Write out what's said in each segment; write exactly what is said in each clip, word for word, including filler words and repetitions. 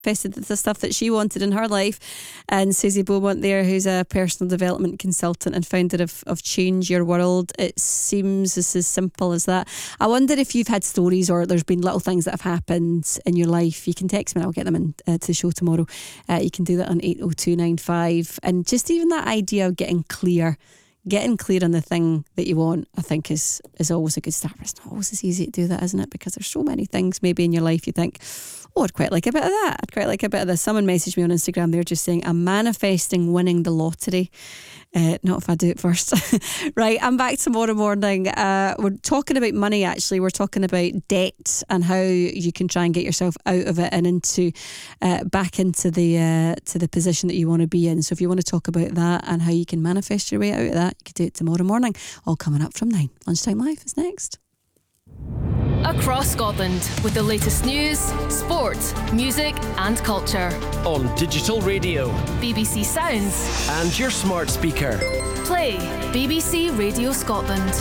manifested the stuff that she wanted in her life. And Susie Beaumont there, who's a personal development consultant and founder of, of Change Your World. It seems it's as simple as that. I wonder if you've had stories or there's been little things that have happened in your life. You can text me and I'll get them in uh, to the show tomorrow. Uh, you can do that on eight oh two nine five. And just even that idea of getting clear Getting clear on the thing that you want, I think, is is always a good start. But it's not always as easy to do that, isn't it? Because there's so many things maybe in your life you think, oh, I'd quite like a bit of that. I'd quite like a bit of this. Someone messaged me on Instagram. They're just saying, I'm manifesting winning the lottery. Uh, not if I do it first. Right, I'm back tomorrow morning. Uh, we're talking about money, actually. We're talking about debt and how you can try and get yourself out of it and into uh, back into the uh, to the position that you want to be in. So if you want to talk about that and how you can manifest your way out of that, you can do it tomorrow morning. All coming up from nine. Lunchtime Live is next. Across Scotland with the latest news, sport, music and culture. On digital radio, B B C Sounds and your smart speaker. Play B B C Radio Scotland.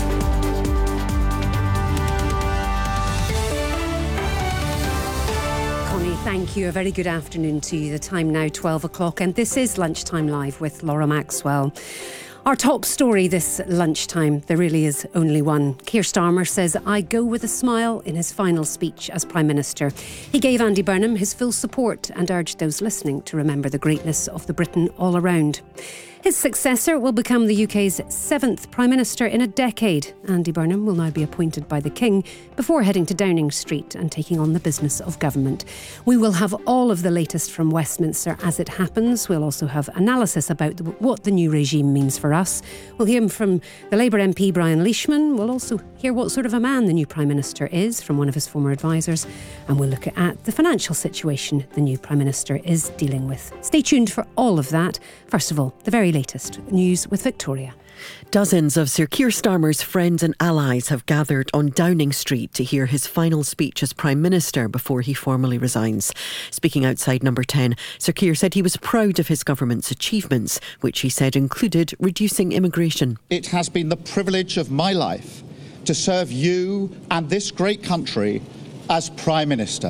Connie, thank you. A very good afternoon to you. The time now twelve o'clock and this is Lunchtime Live with Laura Maxwell. Our top story this lunchtime, there really is only one. Keir Starmer says, I go with a smile in his final speech as Prime Minister. He gave Andy Burnham his full support and urged those listening to remember the greatness of the Britain all around. His successor will become the U K's seventh Prime Minister in a decade. Andy Burnham will now be appointed by the King before heading to Downing Street and taking on the business of government. We will have all of the latest from Westminster as it happens. We'll also have analysis about the, what the new regime means for us. We'll hear from the Labour M P Brian Leishman. We'll also hear what sort of a man the new Prime Minister is from one of his former advisors. And we'll look at the financial situation the new Prime Minister is dealing with. Stay tuned for all of that. First of all, the very latest news with Victoria. Dozens of Sir Keir Starmer's friends and allies have gathered on Downing Street to hear his final speech as Prime Minister before he formally resigns. Speaking outside Number ten, Sir Keir said he was proud of his government's achievements, which he said included reducing immigration. It has been the privilege of my life to serve you and this great country as Prime Minister.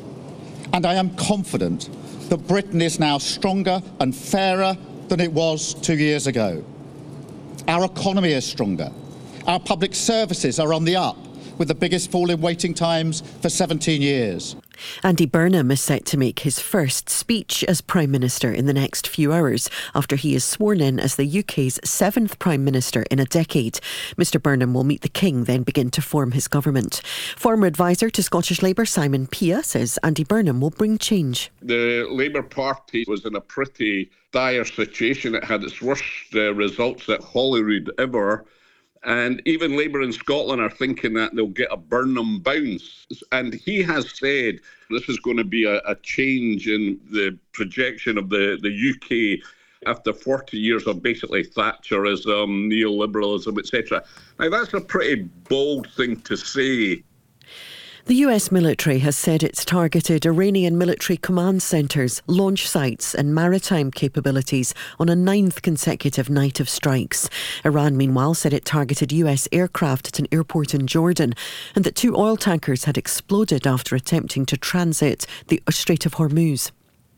And I am confident that Britain is now stronger and fairer than it was two years ago. Our economy is stronger. Our public services are on the up, with the biggest fall in waiting times for seventeen years. Andy Burnham is set to make his first speech as Prime Minister in the next few hours after he is sworn in as the U K's seventh Prime Minister in a decade. Mr Burnham will meet the King, then begin to form his government. Former advisor to Scottish Labour Simon Pia says Andy Burnham will bring change. The Labour Party was in a pretty dire situation. It had its worst uh, results at Holyrood ever. And even Labour in Scotland are thinking that they'll get a Burnham bounce. And he has said this is going to be a, a change in the projection of the, the U K after forty years of basically Thatcherism, neoliberalism, et cetera. Now, that's a pretty bold thing to say. The U S military has said it's targeted Iranian military command centres, launch sites and maritime capabilities on a ninth consecutive night of strikes. Iran, meanwhile, said it targeted U S aircraft at an airport in Jordan and that two oil tankers had exploded after attempting to transit the Strait of Hormuz.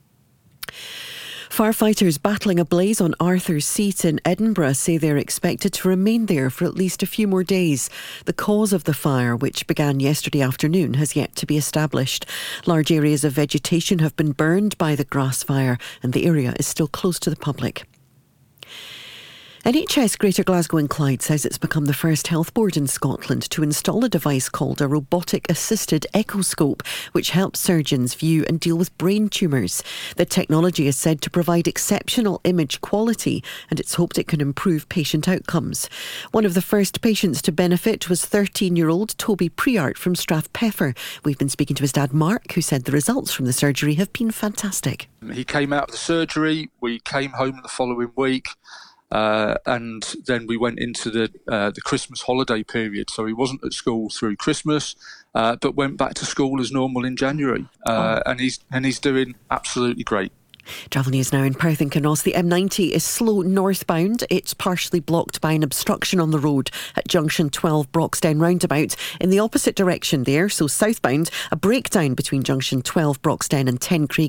Firefighters battling a blaze on Arthur's Seat in Edinburgh say they're expected to remain there for at least a few more days. The cause of the fire, which began yesterday afternoon, has yet to be established. Large areas of vegetation have been burned by the grass fire and the area is still closed to the public. N H S Greater Glasgow and Clyde says it's become the first health board in Scotland to install a device called a robotic-assisted echoscope, which helps surgeons view and deal with brain tumours. The technology is said to provide exceptional image quality, and it's hoped it can improve patient outcomes. One of the first patients to benefit was thirteen-year-old Toby Priart from Strathpeffer. We've been speaking to his dad, Mark, who said the results from the surgery have been fantastic. He came out of the surgery, we came home the following week. Uh, and then we went into the uh, the Christmas holiday period. So he wasn't at school through Christmas, uh, but went back to school as normal in January. Uh, oh. And he's and he's doing absolutely great. Travel news now in Perth and Cannos. The M ninety is slow northbound. It's partially blocked by an obstruction on the road at junction twelve Broxdown roundabout. In the opposite direction there, so southbound, a breakdown between junction twelve Broxdown and ten Craig